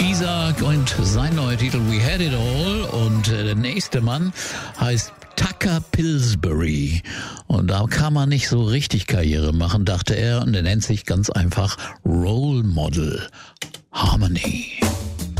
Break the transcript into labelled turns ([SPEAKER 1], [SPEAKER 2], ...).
[SPEAKER 1] Isaac und sein neuer Titel We Had It All, und der nächste Mann heißt Tucker Pillsbury, und da kann man nicht so richtig Karriere machen, dachte er, und er nennt sich ganz einfach Role Model Harmony.